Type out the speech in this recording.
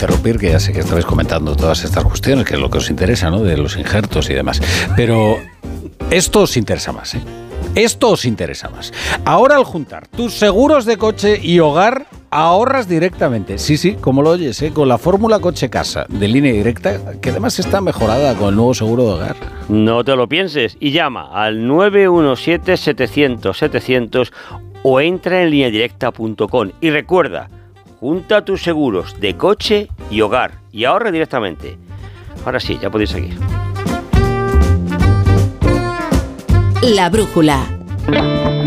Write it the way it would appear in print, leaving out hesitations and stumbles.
interrumpir, que ya sé que estabais comentando todas estas cuestiones, que es lo que os interesa, ¿no? De los injertos y demás. Pero esto os interesa más, ¿eh? Esto os interesa más. Ahora, al juntar tus seguros de coche y hogar, ahorras directamente. Sí, como lo oyes, con la fórmula coche-casa de Línea Directa, que además está mejorada con el nuevo seguro de hogar. No te lo pienses y llama al 917-700-700 o entra en lineadirecta.com. Y recuerda, junta tus seguros de coche y hogar y ahorra directamente. Ahora sí, ya podéis seguir. La brújula.